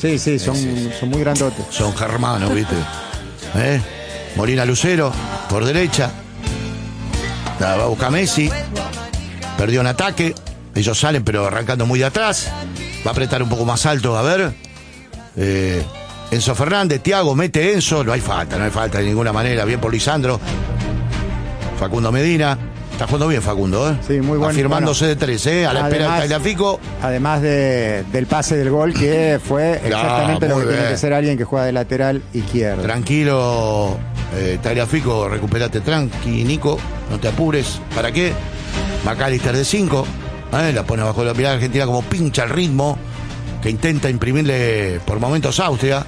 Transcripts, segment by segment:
Sí, son muy grandotes. Son germanos, ¿viste? Molina Lucero, por derecha. Va a buscar Messi. Perdió un ataque. Ellos salen, pero arrancando muy de atrás. Va a apretar un poco más alto, a ver. Enzo Fernández, Thiago, mete Enzo. No hay falta de ninguna manera. Bien por Lisandro. Facundo Medina. Está jugando bien Facundo, ¿eh? Sí, muy bueno. Afirmándose de tres, a la espera del Tagliafico. Además del pase del gol, que fue exactamente lo que tiene que ser alguien que juega de lateral izquierdo. Tranquilo, Tagliafico, recuperate tranqui, Nico, no te apures. ¿Para qué? McAllister de 5, la pone bajo la mirada argentina como pincha el ritmo, que intenta imprimirle por momentos a Austria.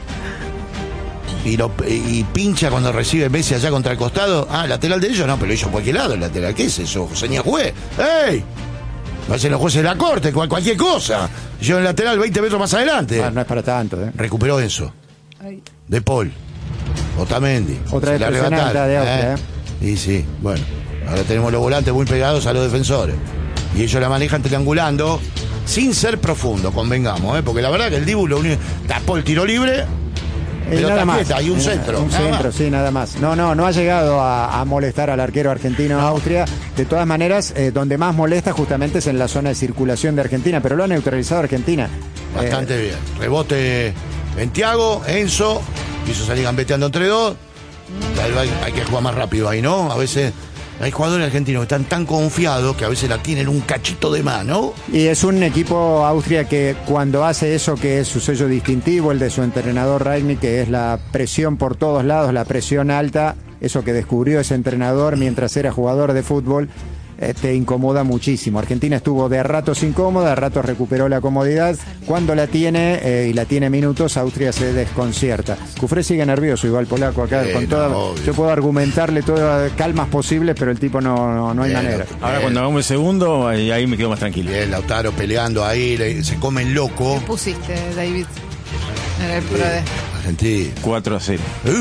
Y pincha cuando recibe Messi allá contra el costado. Lateral de ellos, no, pero ellos cualquier lado el lateral. ¿Qué es eso? Señor juez. ¡Ey! Parecen los jueces de la corte, cualquier cosa. Yo en el lateral 20 metros más adelante. No es para tanto, Recuperó Enzo. De Paul. Otamendi. Otra vez presionante de Austria, Y sí, bueno. Ahora tenemos los volantes muy pegados a los defensores. Y ellos la manejan triangulando sin ser profundo, convengamos, porque la verdad que el Dibu lo único. Tapó el tiro libre. Pero nada más. Hay un centro. Un centro, sí, nada más. No ha llegado a molestar al arquero argentino Austria. De todas maneras, donde más molesta justamente es en la zona de circulación de Argentina, pero lo ha neutralizado Argentina. Bastante bien. Rebote en Thiago, Enzo, quiso salir gambeteando entre dos. Hay que jugar más rápido ahí, ¿no? A veces hay jugadores argentinos que están tan confiados que a veces la tienen un cachito de mano. Y es un equipo Austria que cuando hace eso que es su sello distintivo, el de su entrenador Rangnick, que es la presión por todos lados, la presión alta, eso que descubrió ese entrenador mientras era jugador de fútbol, te incomoda muchísimo. Argentina estuvo de ratos incómoda, de ratos recuperó la comodidad. Cuando la tiene y la tiene minutos, Austria se desconcierta. Cufré sigue nervioso, igual polaco acá. Con toda, yo puedo argumentarle todas las calmas posibles, pero el tipo no hay manera. Ahora cuando hagamos el segundo, ahí me quedo más tranquilo. Bien, Lautaro peleando ahí, se come el loco. ¿Qué pusiste, David? En el PRODE. Argentina 4-0.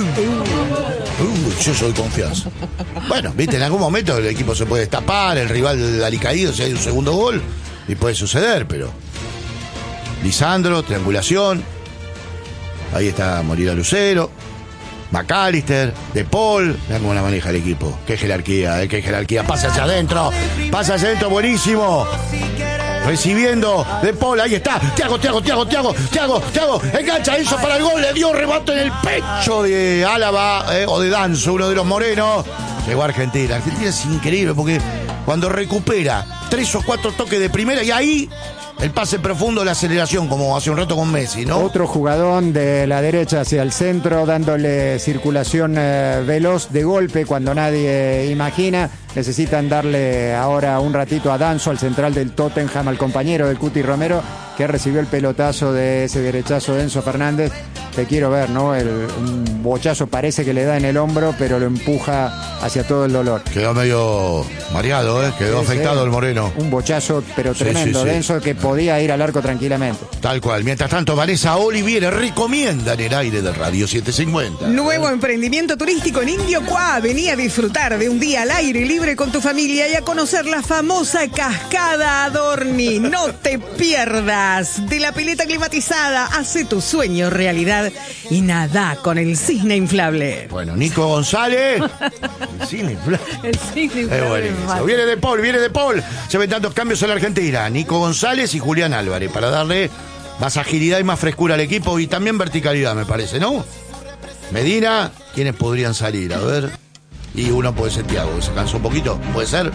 Yo soy confianza. Bueno, viste, en algún momento el equipo se puede destapar, el rival alicaído, si hay un segundo gol, y puede suceder, pero. Lisandro, triangulación. Ahí está Molina Lucero. McAllister, De Paul. Mirá cómo la maneja el equipo. Qué jerarquía, qué jerarquía. Pasa hacia adentro, buenísimo. Recibiendo De Paul, ahí está. Thiago. Engancha, hizo para el gol, le dio rebate en el pecho de Álava o de Danzo, uno de los morenos. Llegó a Argentina. Argentina es increíble porque cuando recupera 3 o 4 toques de primera y ahí el pase profundo, la aceleración, como hace un rato con Messi, ¿no? Otro jugadón de la derecha hacia el centro, dándole circulación veloz de golpe cuando nadie imagina. Necesitan darle ahora un ratito a Danzo, al central del Tottenham, al compañero del Cuti Romero, que recibió el pelotazo de ese derechazo de Enzo Fernández. Te quiero ver, ¿no? Un bochazo parece que le da en el hombro, pero lo empuja hacia todo el dolor. Quedó medio mareado, quedó afectado el moreno. Un bochazo, pero tremendo, de Enzo, que podía ir al arco tranquilamente. Tal cual. Mientras tanto, Vanessa Oliviera recomienda en el aire de Radio 750. Nuevo emprendimiento turístico en Indiocuá. Vení a disfrutar de un día al aire libre con tu familia y a conocer la famosa Cascada Adorni. No te pierdas de la pileta climatizada. Hace tu sueño realidad y nadá con el cisne inflable. Bueno, Nico González. El cisne inflable. El cisne inflable. Viene De Paul. Se ven tantos cambios en la Argentina. Nico González y Julián Álvarez para darle más agilidad y más frescura al equipo y también verticalidad, me parece, ¿no? Medina, ¿quiénes podrían salir? A ver. Y uno puede ser Thiago, se cansó un poquito, puede ser.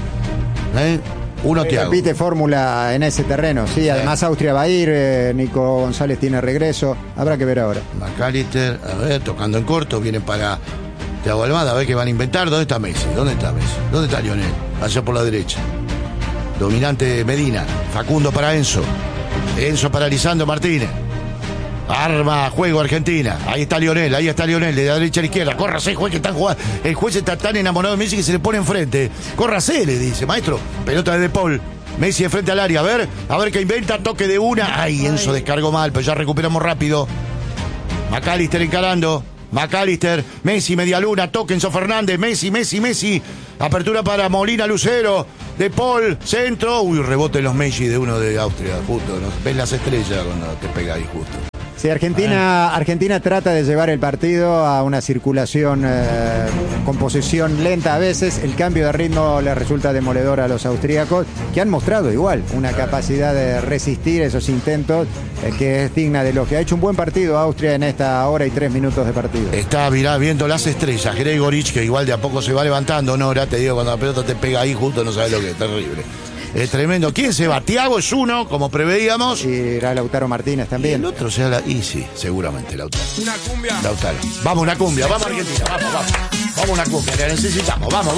Uno Thiago. Repite fórmula en ese terreno, sí. Además Austria va a ir, Nico González tiene regreso, habrá que ver ahora. McAllister, a ver, tocando en corto, viene para Thiago Almada, a ver qué van a inventar. ¿Dónde está Messi? ¿Dónde está Lionel? Allá por la derecha. Dominante Medina, Facundo para Enzo para Lisandro Martínez. Arma, juego Argentina. Ahí está Lionel, de la derecha a la izquierda. Córrase, juez, que están jugando. El juez está tan enamorado de Messi que se le pone enfrente. Córrase, le dice, maestro. Pelota de Paul. Messi de frente al área, a ver qué inventa, toque de una. Ay, Enzo descargó mal, pero ya recuperamos rápido. McAllister encarando. Messi, media luna, toque Enzo Fernández. Messi. Apertura para Molina Lucero. De Paul, centro. Uy, rebote en los Messi de uno de Austria, justo. ¿No? Ves las estrellas cuando te pega ahí justo. Sí, Argentina trata de llevar el partido a una circulación con posesión lenta a veces. El cambio de ritmo le resulta demoledor a los austríacos, que han mostrado igual una capacidad de resistir esos intentos que es digna de lo que ha hecho un buen partido Austria en esta hora y 3 minutos de partido. Está viendo las estrellas. Gregoric, que igual de a poco se va levantando. Nora, te digo, cuando la pelota te pega ahí justo no sabes lo que es. Terrible. Es tremendo. ¿Quién se va? Thiago es uno, como preveíamos. Y irá Lautaro Martínez también. Y el otro será y sí, seguramente Lautaro. Una cumbia. Lautaro. Vamos, una cumbia. Vamos, Argentina. Vamos. Vamos, una cumbia. La necesitamos. Vamos.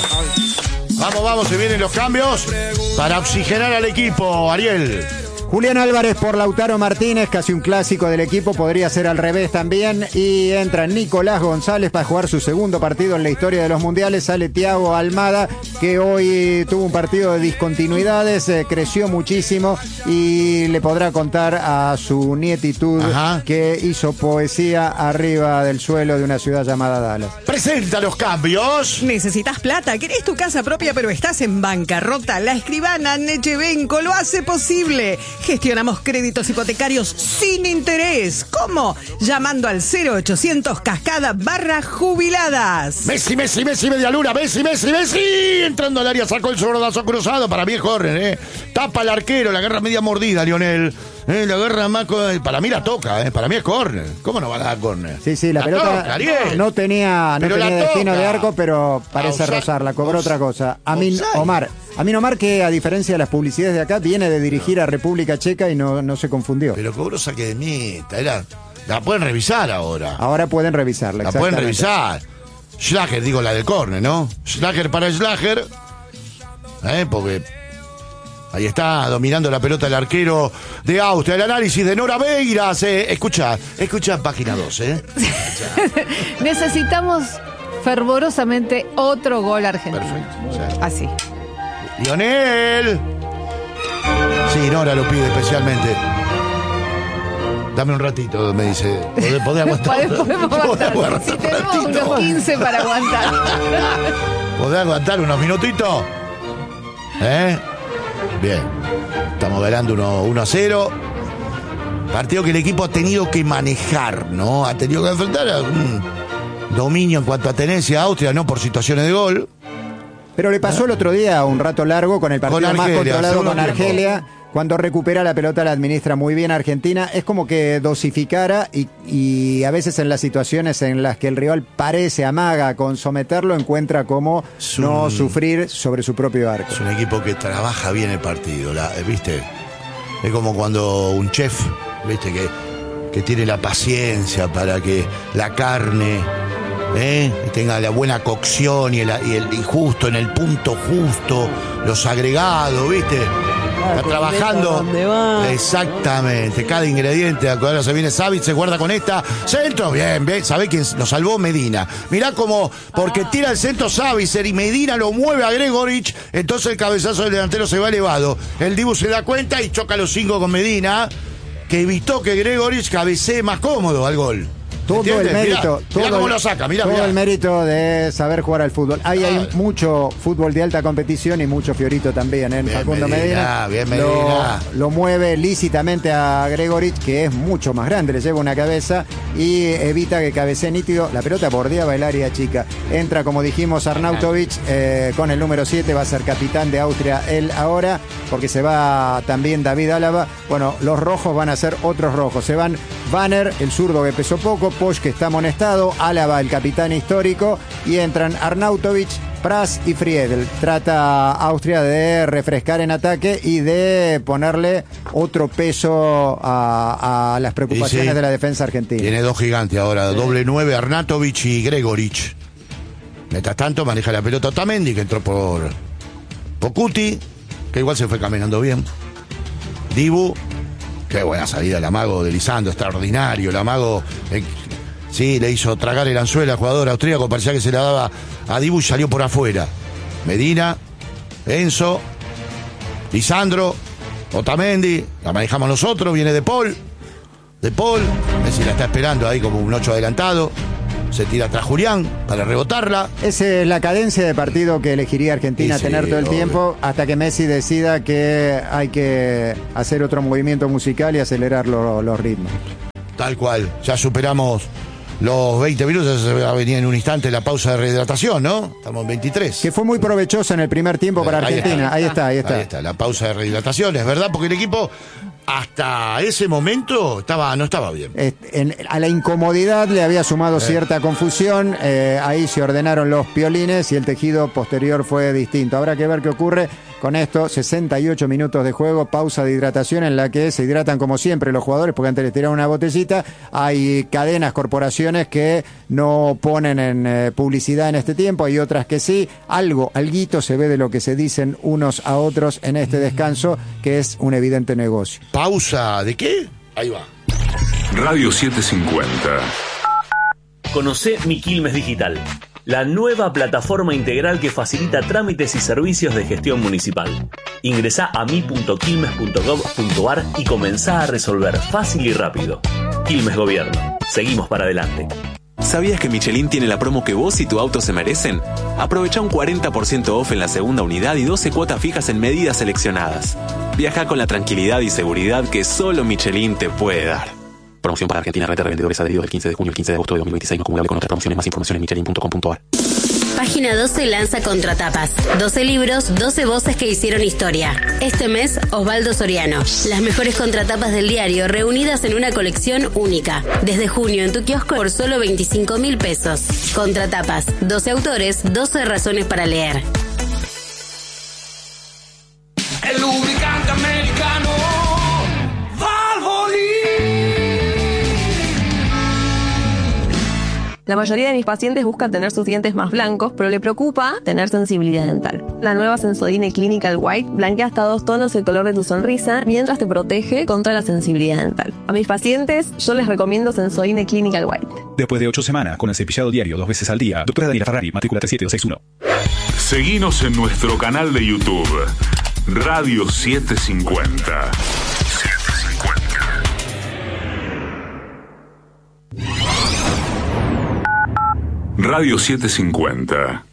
Vamos, se vienen los cambios para oxigenar al equipo, Ariel. Julián Álvarez por Lautaro Martínez, casi un clásico del equipo, podría ser al revés también. Y entra Nicolás González para jugar su segundo partido en la historia de los mundiales. Sale Thiago Almada, que hoy tuvo un partido de discontinuidades, creció muchísimo y le podrá contar a su nietitud que hizo poesía arriba del suelo de una ciudad llamada Dallas. Presenta los cambios. ¿Necesitas plata? ¿Querés tu casa propia pero estás en bancarrota? La escribana Nechevenko lo hace posible. Gestionamos créditos hipotecarios sin interés. ¿Cómo? Llamando al 0800 Cascada/jubiladas. Messi, media luna, Messi. Entrando al área, sacó el sordazo cruzado. Para mí es córner, Tapa al arquero, la agarra media mordida, Lionel. La agarra más. Para mí la toca, Para mí es córner. ¿Cómo no va a dar córner? Sí, la pelota toca, no tenía destino de arco, pero parece rozarla. Cobró otra cosa. Amin Omar, que a diferencia de las publicidades de acá, viene de dirigir a República Checa y no se confundió. Pero cobró saque de meta. La pueden revisar ahora. Ahora pueden revisarla. La pueden revisar. Schlager, digo la del córner, ¿no? Schlager para Schlager. Porque ahí está dominando la pelota el arquero de Austria. El análisis de Nora Beiras. Escucha página 2, Necesitamos fervorosamente otro gol argentino. Perfecto. Sí. Así. Lionel. Sí, Nora lo pide especialmente. Dame un ratito, me dice. ¿Podés aguantar? Podemos aguantar. Si tenemos unos 15 para aguantar. ¿Podés aguantar unos minutitos? Bien. Estamos ganando 1-0. Partido que el equipo ha tenido que manejar, ¿no? Ha tenido que enfrentar a un dominio en cuanto a tenencia a Austria, no por situaciones de gol. Pero le pasó el otro día un rato largo con el partido más controlado con Argelia. Cuando recupera la pelota la administra muy bien Argentina. Es como que dosificara y a veces en las situaciones en las que el rival parece amaga con someterlo, encuentra cómo no sufrir sobre su propio arco. Es un equipo que trabaja bien el partido, ¿viste? Es como cuando un chef, ¿viste? Que tiene la paciencia para que la carne tenga la buena cocción y justo en el punto justo, los agregados, ¿viste? Está trabajando. Exactamente. Cada ingrediente. Ahora se viene Savic, se guarda con esta. Centro. Bien. ¿Sabe quién lo salvó? Medina. Mirá cómo, porque tira el centro Savic y Medina lo mueve a Gregoric. Entonces el cabezazo del delantero se va elevado. El Dibu se da cuenta y choca los 5 con Medina, que evitó que Gregoric cabecee más cómodo al gol. Todo el mérito, mirá cómo lo saca, mirá. El mérito de saber jugar al fútbol. Hay mucho fútbol de alta competición y mucho Fiorito también, Bien, Facundo Medina. Bien Medina. Lo mueve lícitamente a Gregoric, que es mucho más grande, le lleva una cabeza y evita que cabecee nítido. La pelota bordeaba el área chica. Entra, como dijimos, Arnautovic con el número 7, va a ser capitán de Austria él ahora, porque se va también David Álava. Bueno, los rojos van a ser otros rojos. Se van Banner, el zurdo que pesó poco, Posch, que está amonestado, Álava, el capitán histórico, y entran Arnautovic, Pras y Friedel. Trata Austria de refrescar en ataque y de ponerle otro peso a las preocupaciones de la defensa argentina. Tiene 2 gigantes ahora, doble 9, Arnautovic y Gregoric. Mientras tanto maneja la pelota Otamendi, que entró por Pocuti, que igual se fue caminando bien. Dibu. Qué buena salida el amago de Lisandro, extraordinario. El amago, le hizo tragar el anzuelo al jugador austríaco, parecía que se la daba a Dibu y salió por afuera. Medina, Enzo, Lisandro, Otamendi, la manejamos nosotros, viene De Paul. Messi la está esperando ahí como un 8 adelantado. Se tira atrás Julián para rebotarla. Esa es la cadencia de partido que elegiría Argentina tener todo el tiempo, hasta que Messi decida que hay que hacer otro movimiento musical y acelerar los ritmos. Tal cual. Ya superamos los 20 minutos, ya se va a venir en un instante la pausa de rehidratación, ¿no? Estamos en 23. Que fue muy provechosa en el primer tiempo para Argentina. Ahí está. La pausa de rehidratación, es verdad, porque el equipo hasta ese momento no estaba bien. A la incomodidad le había sumado cierta confusión. Ahí se ordenaron los piolines y el tejido posterior fue distinto. Habrá que ver qué ocurre con esto. 68 minutos de juego, pausa de hidratación en la que se hidratan como siempre los jugadores, porque antes les tiraron una botellita. Hay cadenas, corporaciones que no ponen en publicidad en este tiempo, hay otras que sí. Alguito se ve de lo que se dicen unos a otros en este descanso, que es un evidente negocio. ¿Pausa de qué? Ahí va. Radio 750. Conocé Mi Quilmes Digital, la nueva plataforma integral que facilita trámites y servicios de gestión municipal. Ingresá a mi.quilmes.gov.ar y comenzá a resolver fácil y rápido. Quilmes Gobierno. Seguimos para adelante. ¿Sabías que Michelin tiene la promo que vos y tu auto se merecen? Aprovecha un 40% off en la segunda unidad y 12 cuotas fijas en medidas seleccionadas. Viaja con la tranquilidad y seguridad que solo Michelin te puede dar. Promoción para Argentina, red de revendedores adheridos del 15 de junio al 15 de agosto de 2026, no acumulable con otras promociones. Más información en michelin.com.ar. Página 12 lanza Contratapas. 12 libros, 12 voces que hicieron historia. Este mes, Osvaldo Soriano. Las mejores contratapas del diario reunidas en una colección única. Desde junio en tu kiosco por solo 25.000 pesos. Contratapas. 12 autores, 12 razones para leer. El lubricante americano Valvoline. La mayoría de mis pacientes buscan tener sus dientes más blancos, pero le preocupa tener sensibilidad dental. La nueva Sensodyne Clinical White blanquea hasta 2 tonos el color de tu sonrisa, mientras te protege contra la sensibilidad dental. A mis pacientes, yo les recomiendo Sensodyne Clinical White. Después de 8 semanas, con el cepillado diario 2 veces al día, doctora Daniela Ferrari, matrícula 37261. Seguinos en nuestro canal de YouTube, Radio 750. Radio 750.